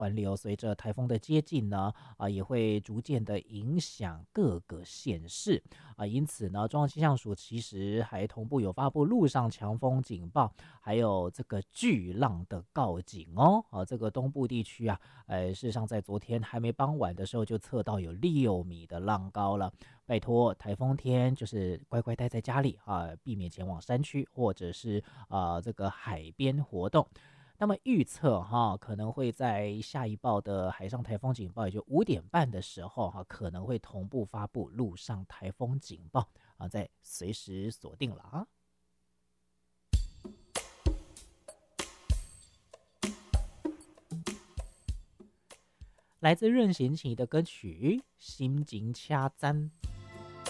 环流随着台风的接近呢，也会逐渐的影响各个县市因此呢，中央气象署其实还同步有发布陆上强风警报，还有这个巨浪的告警哦。这个东部地区事实上在昨天还没傍晚的时候就测到有6米的浪高了。拜托，台风天就是乖乖待在家里避免前往山区或者是这个海边活动。那么预测可能会在下一报的海上台风警报，也就5点半的时候可能会同步发布陆上台风警报再随时锁定了来自任贤齐的歌曲《心情恰赞》。